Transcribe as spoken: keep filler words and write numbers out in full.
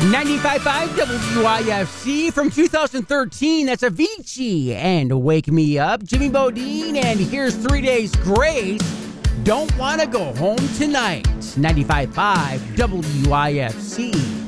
ninety-five point five W I F C from two thousand thirteen. That's Avicii and Wake Me Up. Jimmy Bodine, and here's Three Days Grace. Don't Want to Go Home Tonight. ninety-five point five W I F C.